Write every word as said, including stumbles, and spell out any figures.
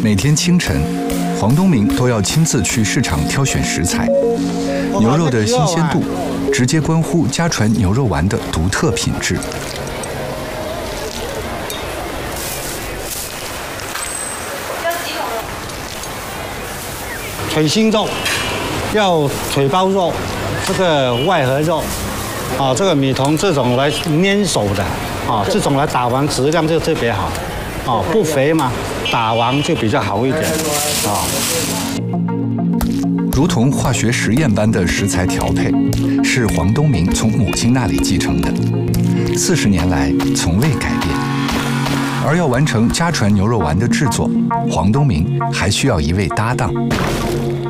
每天清晨，黄东明都要亲自去市场挑选食材。牛肉的新鲜度，直接关乎家传牛肉丸的独特品质。 腿心肉，要腿包肉，这个外合肉，啊，这个米同这种来粘手的，啊，这种来打完质量就特别好，啊，不肥嘛，打完就比较好一点，啊。 如同化学实验般的食材调配，是黄东明从母亲那里继承的，四十年来从未改变。而要完成家传牛肉丸的制作，黄东明还需要一位搭档。